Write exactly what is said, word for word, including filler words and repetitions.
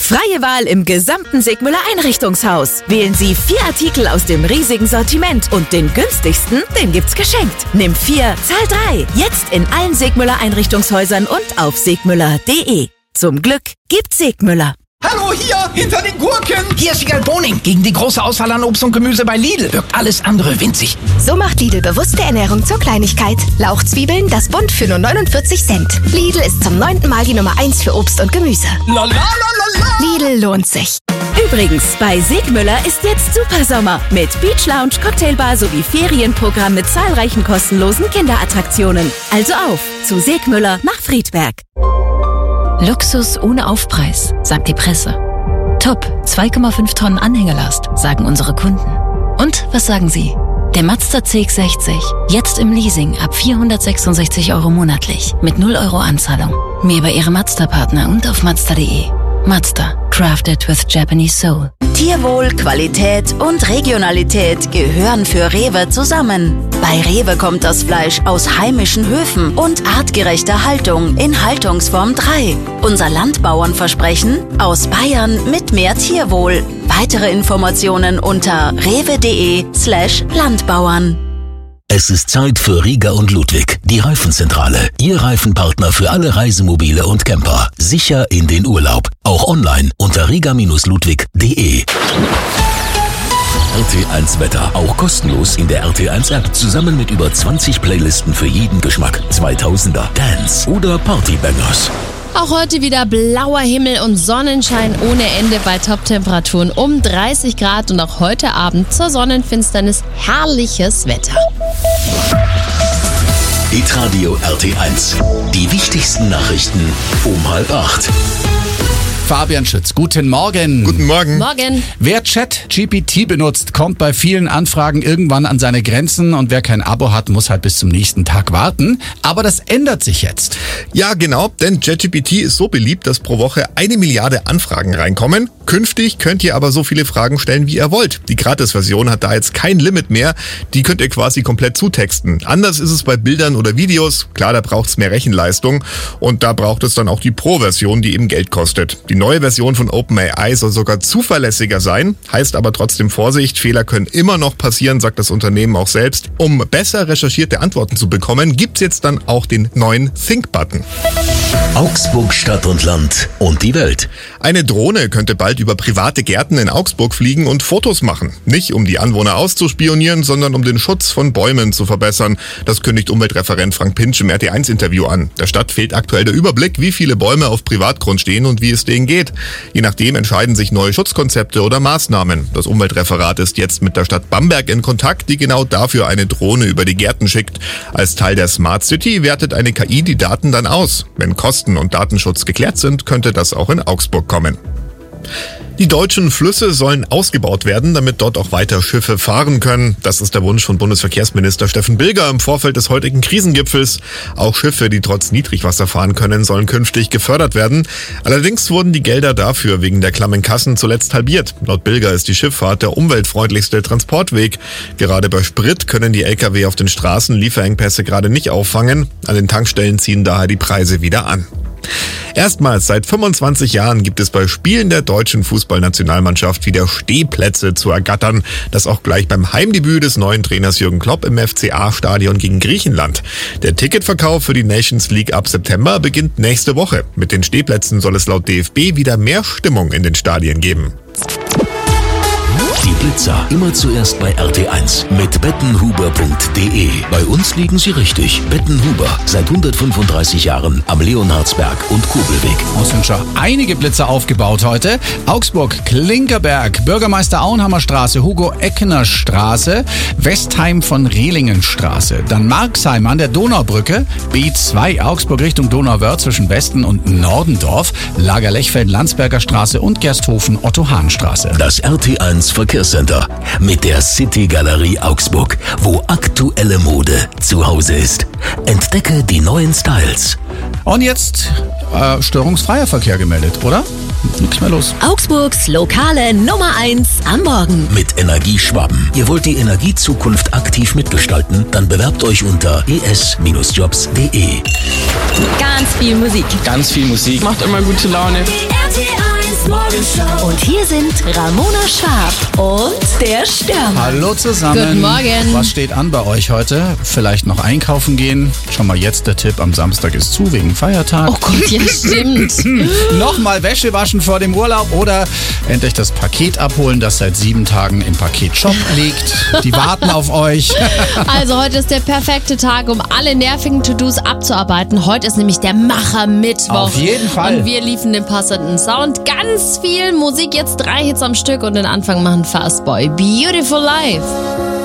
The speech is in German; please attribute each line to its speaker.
Speaker 1: Freie Wahl im gesamten Segmüller Einrichtungshaus. Wählen Sie vier Artikel aus dem riesigen Sortiment und den günstigsten, den gibt's geschenkt. Nimm vier, zahl drei. Jetzt in allen Segmüller Einrichtungshäusern und auf segmüller punkt de. Zum Glück gibt's Segmüller.
Speaker 2: Hallo, hier, hinter den Gurken.
Speaker 3: Hier ist Wiegald Boning. Gegen die große Auswahl an Obst und Gemüse bei Lidl wirkt alles andere winzig.
Speaker 4: So macht Lidl bewusste Ernährung zur Kleinigkeit. Lauchzwiebeln, das Bund für nur neunundvierzig Cent. Lidl ist zum neunten Mal die Nummer eins für Obst und Gemüse.
Speaker 2: La la la la la.
Speaker 4: Lidl lohnt sich.
Speaker 1: Übrigens, bei Segmüller ist jetzt Supersommer mit Beach Lounge, Cocktailbar sowie Ferienprogramm mit zahlreichen kostenlosen Kinderattraktionen. Also auf zu Segmüller nach Friedberg.
Speaker 5: Luxus ohne Aufpreis, sagt die Presse. Top, zwei Komma fünf Tonnen Anhängerlast, sagen unsere Kunden. Und was sagen Sie? Der Mazda C X sechzig, jetzt im Leasing ab vierhundertsechsundsechzig Euro monatlich, mit null Euro Anzahlung. Mehr bei Ihrem Mazda-Partner und auf mazda punkt de. Mazda, crafted with Japanese soul.
Speaker 6: Tierwohl, Qualität und Regionalität gehören für Rewe zusammen. Bei Rewe kommt das Fleisch aus heimischen Höfen und artgerechter Haltung in Haltungsform drei. Unser Landbauernversprechen: aus Bayern mit mehr Tierwohl. Weitere Informationen unter rewe.de slash Landbauern.
Speaker 7: Es ist Zeit für Rieger und Ludwig, die Reifenzentrale. Ihr Reifenpartner für alle Reisemobile und Camper. Sicher in den Urlaub. Auch online unter rieger Bindestrich ludwig punkt de. R T eins Wetter. Auch kostenlos in der R T eins App. Zusammen mit über zwanzig Playlisten für jeden Geschmack. zweitausender, Dance oder Partybangers.
Speaker 8: Auch heute wieder blauer Himmel und Sonnenschein ohne Ende bei Top-Temperaturen um dreißig Grad und auch heute Abend zur Sonnenfinsternis herrliches Wetter.
Speaker 7: Hitradio R T eins. Die wichtigsten Nachrichten um halb acht.
Speaker 9: Fabian Schütz, guten Morgen.
Speaker 10: Guten Morgen.
Speaker 8: Morgen.
Speaker 9: Wer ChatGPT benutzt, kommt bei vielen Anfragen irgendwann an seine Grenzen und wer kein Abo hat, muss halt bis zum nächsten Tag warten. Aber das ändert sich jetzt.
Speaker 10: Ja, genau, denn ChatGPT ist so beliebt, dass pro Woche eine Milliarde Anfragen reinkommen. Künftig könnt ihr aber so viele Fragen stellen, wie ihr wollt. Die Gratis-Version hat da jetzt kein Limit mehr. Die könnt ihr quasi komplett zutexten. Anders ist es bei Bildern oder Videos. Klar, da braucht es mehr Rechenleistung und da braucht es dann auch die Pro-Version, die eben Geld kostet. Die neue Version von OpenAI soll sogar zuverlässiger sein, heißt aber trotzdem Vorsicht, Fehler können immer noch passieren, sagt das Unternehmen auch selbst. Um besser recherchierte Antworten zu bekommen, gibt's jetzt dann auch den neuen Think-Button.
Speaker 7: Augsburg, Stadt und Land und die Welt.
Speaker 10: Eine Drohne könnte bald über private Gärten in Augsburg fliegen und Fotos machen. Nicht um die Anwohner auszuspionieren, sondern um den Schutz von Bäumen zu verbessern. Das kündigt Umweltreferent Frank Pintsch im R T eins Interview an. Der Stadt fehlt aktuell der Überblick, wie viele Bäume auf Privatgrund stehen und wie es denen geht. Je nachdem entscheiden sich neue Schutzkonzepte oder Maßnahmen. Das Umweltreferat ist jetzt mit der Stadt Bamberg in Kontakt, die genau dafür eine Drohne über die Gärten schickt. Als Teil der Smart City wertet eine K I die Daten dann aus. Wenn Kosten und Datenschutz geklärt sind, könnte das auch in Augsburg kommen. Die deutschen Flüsse sollen ausgebaut werden, damit dort auch weiter Schiffe fahren können. Das ist der Wunsch von Bundesverkehrsminister Steffen Bilger im Vorfeld des heutigen Krisengipfels. Auch Schiffe, die trotz Niedrigwasser fahren können, sollen künftig gefördert werden. Allerdings wurden die Gelder dafür wegen der klammen Kassen zuletzt halbiert. Laut Bilger ist die Schifffahrt der umweltfreundlichste Transportweg. Gerade bei Sprit können die L K W auf den Straßen Lieferengpässe gerade nicht auffangen. An den Tankstellen ziehen daher die Preise wieder an. Erstmals seit fünfundzwanzig Jahren gibt es bei Spielen der deutschen Fußballnationalmannschaft wieder Stehplätze zu ergattern. Das auch gleich beim Heimdebüt des neuen Trainers Jürgen Klopp im F C A-Stadion gegen Griechenland. Der Ticketverkauf für die Nations League ab September beginnt nächste Woche. Mit den Stehplätzen soll es laut D F B wieder mehr Stimmung in den Stadien geben.
Speaker 7: Die Blitzer immer zuerst bei R T eins mit bettenhuber punkt de. Bei uns liegen sie richtig. Bettenhuber, seit hundertfünfunddreißig Jahren am Leonhardsberg und Kurbelweg.
Speaker 9: Es sind schon einige Blitzer aufgebaut heute. Augsburg, Klinkerberg, Bürgermeister Auenhammer Straße, Hugo Eckner Straße, Westheim von Rehlingen Straße. Dann Marxheim an der Donaubrücke, B zwei Augsburg Richtung Donauwörth zwischen Westen und Nordendorf, Lager Lechfeld Landsberger Straße und Gersthofen Otto Hahn Straße.
Speaker 7: Das R T eins Verkehrscenter mit der City Galerie Augsburg, wo aktuelle Mode zu Hause ist. Entdecke die neuen Styles.
Speaker 9: Und jetzt äh, störungsfreier Verkehr gemeldet, oder? Nichts mehr los.
Speaker 4: Augsburgs lokale Nummer eins am Morgen.
Speaker 7: Mit Energieschwaben. Ihr wollt die Energiezukunft aktiv mitgestalten? Dann bewerbt euch unter e s jobs punkt de.
Speaker 8: Ganz viel Musik.
Speaker 11: Ganz viel Musik. Macht immer gute Laune.
Speaker 4: Die R T eins
Speaker 1: Und hier sind Ramona Schwarb und der Stürmer.
Speaker 9: Hallo zusammen.
Speaker 8: Guten Morgen.
Speaker 9: Was steht an bei euch heute? Vielleicht noch einkaufen gehen. Schon mal jetzt der Tipp, am Samstag ist zu wegen Feiertag.
Speaker 8: Oh Gott, ja stimmt.
Speaker 9: Nochmal Wäsche waschen vor dem Urlaub oder endlich das Paket abholen, das seit sieben Tagen im Paketshop liegt. Die warten auf euch.
Speaker 8: Also heute ist der perfekte Tag, um alle nervigen To-Dos abzuarbeiten. Heute ist nämlich der Macher-Mittwoch.
Speaker 9: Auf jeden Fall.
Speaker 8: Und wir liefen den passenden Sound. Ganz viel Musik, jetzt drei Hits am Stück und den Anfang machen Fastboy. Beautiful Life.